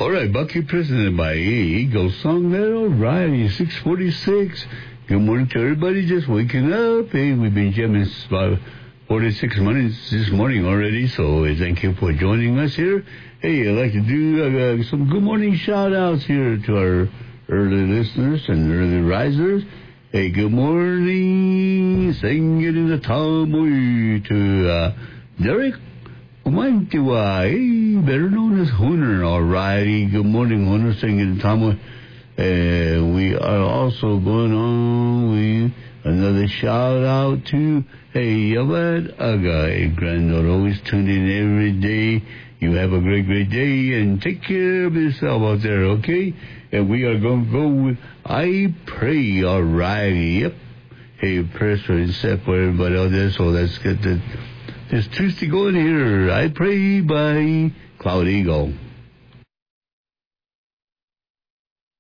All right, Bucky presented by Eagle Song there. All right, 6:46. Good morning to everybody just waking up. Hey, we've been jamming about 46 minutes this morning already, so thank you for joining us here. Hey, I'd like to do some good morning shout-outs here to our early listeners and early risers. Hey, good morning. Sing it in the Tamil to Derek Umantiwa, better known as Hooner. All righty. Good morning, Hooner. Sing it in Tamil. We are also going on with another shout-out to, hey, Yavad Aga, a granddaughter, always tuned in every day. You have a great, great day, and take care of yourself out there, okay? And we are going to go with I Pray, all righty. Yep. Hey, prayers for yourself for everybody out there, so let's get this Tuesday going here. I Pray by Cloud Eagle.